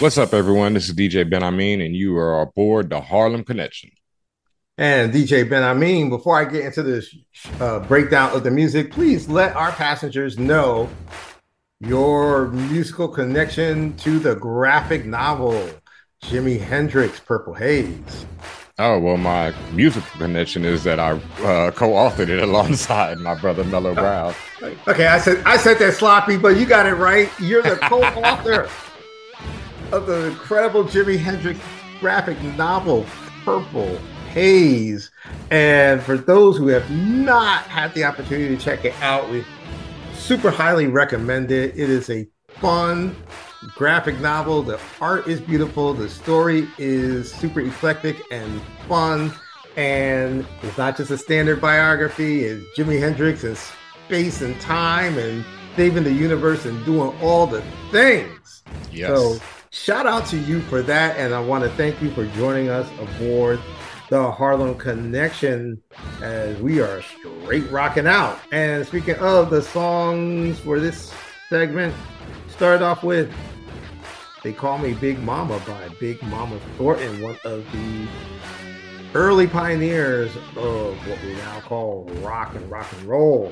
What's up, everyone? This is DJ Ben Amin, and you are aboard the Harlem Connection. And DJ Ben Amin, before I get into this breakdown of the music, please let our passengers know your musical connection to the graphic novel Jimi Hendrix Purple Haze. Oh, well, my musical connection is that I co-authored it alongside my brother Mello Brown. Okay, I said that sloppy, but you got it right. You're the co-author of the incredible Jimi Hendrix graphic novel Purple Haze. And for those who have not had the opportunity to check it out, we super highly recommend it. It is a fun graphic novel. The art is beautiful. The story is super eclectic and fun. And it's not just a standard biography. It's Jimi Hendrix and space and time and saving the universe and doing all the things. Yes. So shout out to you for that. And I want to thank you for joining us aboard the Harlem Connection as we are straight rocking out. And speaking of the songs for this segment, start off with They Call Me Big Mama by Big Mama Thornton, one of the early pioneers of what we now call rock and roll.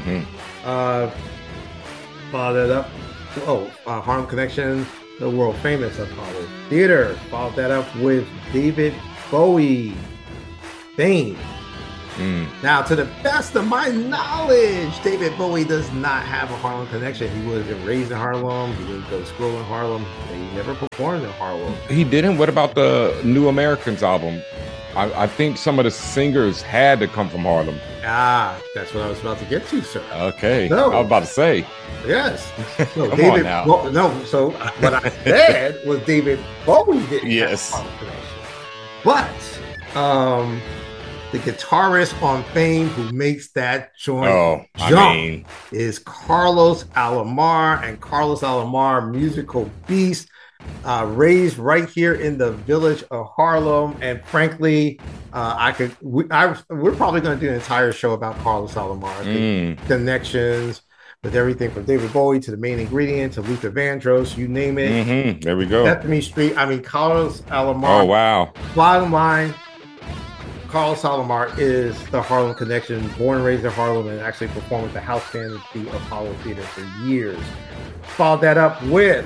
Followed that up, Harlem Connection, the world famous Apollo Theater. Followed that up with David Bowie, Fame. Now, to the best of my knowledge, David Bowie does not have a Harlem connection. He wasn't raised in Harlem. He didn't go to school in Harlem. He never performed in Harlem. He didn't? What about the New Americans album? I think some of the singers had to come from Harlem. That's what I was about to get to, sir. Okay. No. I was about to say. Yes. So Come David, on now. So what I said was David Bowie didn't Yes. have a Harlem connection. But the guitarist on Fame who makes that joint jump is Carlos Alomar, and Carlos Alomar, musical beast, raised right here in the village of Harlem. And frankly, we're probably going to do an entire show about Carlos Alomar, connections with everything from David Bowie to the Main Ingredient to Luther Vandross, you name it. There we go. Sesame Street. I mean, Carlos Alomar. Oh, wow. Bottom line, Carlos Alomar is the Harlem Connection, born and raised in Harlem, and actually performed with the house band at the Apollo Theater for years. Followed that up with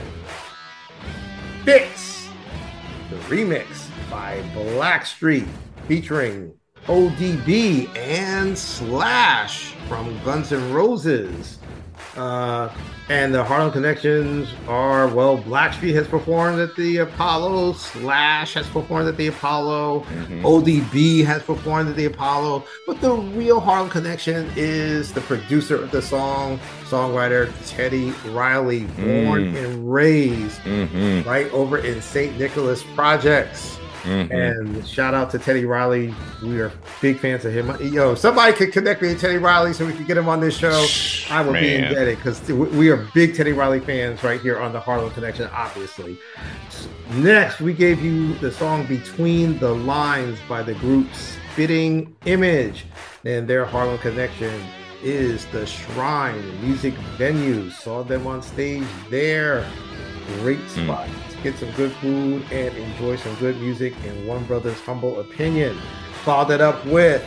Fix, the remix by Blackstreet, featuring ODB and Slash from Guns N' Roses. And the Harlem Connections are, well, Blackstreet has performed at the Apollo, Slash has performed at the Apollo, ODB has performed at the Apollo, but the real Harlem Connection is the producer of the song, songwriter Teddy Riley, born and raised right over in St. Nicholas Projects. And shout out to Teddy Riley. We are big fans of him. Yo, somebody could connect me to Teddy Riley so we can get him on this show. I would be indebted because we are big Teddy Riley fans right here on the Harlem Connection, obviously. Next, we gave you the song Between the Lines by the group Spitting Image. And their Harlem Connection is the Shrine Music Venue. Saw them on stage there. Great spot. Get some good food and enjoy some good music in one brother's humble opinion. Followed it up with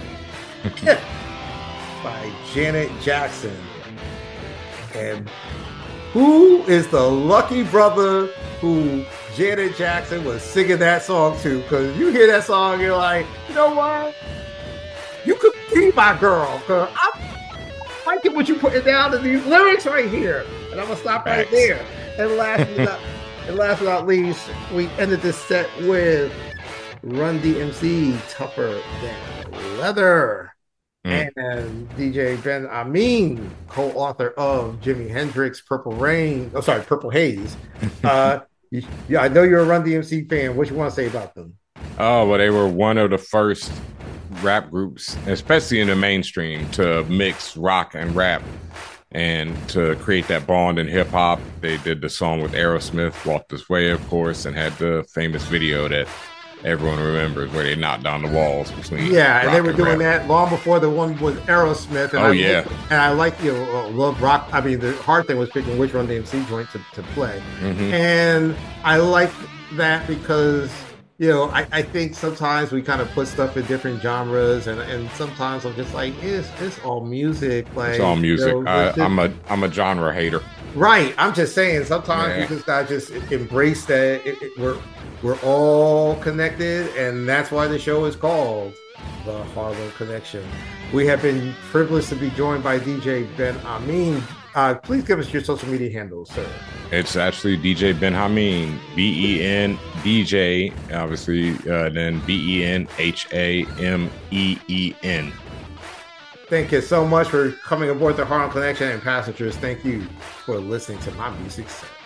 by Janet Jackson. And who is the lucky brother who Janet Jackson was singing that song to? Because you hear that song, you're like, you know what? You could be my girl. Because I like it what you putting down in these lyrics right here. And I'm going to stop right there. And last but not least, we ended this set with Run DMC, Tougher Than Leather. And DJ Ben Amin, co-author of Jimi Hendrix, Purple Haze. Yeah, I know you're a Run DMC fan. What you want to say about them? Oh, well, they were one of the first rap groups, especially in the mainstream, to mix rock and rap. And to create that bond in hip hop, they did the song with Aerosmith, Walk This Way, of course, and had the famous video that everyone remembers, where they knocked down the walls between. Yeah, and they were doing rap. that long before the one with Aerosmith. And I like love rock. I mean, the hard thing was picking which Run DMC joint to play, and I like that because I think sometimes we kind of put stuff in different genres, and sometimes I'm just like, it's all music. Like, it's all music. I'm a genre hater. Right. I'm just saying sometimes you just gotta just embrace that we're all connected, and that's why the show is called The Harlem Connection. We have been privileged to be joined by DJ Ben Hameen. Please give us your social media handles, sir. It's actually DJ Ben Hameen, BEN DJ, obviously, then BENHAMEEN. Thank you so much for coming aboard the Harlem Connection, and passengers, thank you for listening to my music set.